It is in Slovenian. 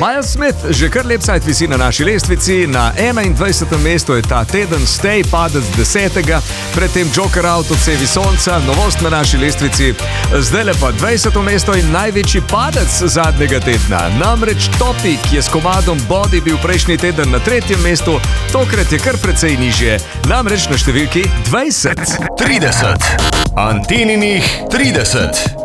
Miles Smith, že kar lep sajt visi na naši lestvici, na 21. mestu je ta teden Stay, padec 10. Predtem Joker Out, Odsevi sonca, novost na naši lestvici. Zdaj lepa 20. mesto in največji padec zadnjega tedna. Namreč Topic je s komadom Body bil prejšnji teden na 3. mestu, tokrat je kar precej nižje, namreč na številki 20. 30. Antininih 30.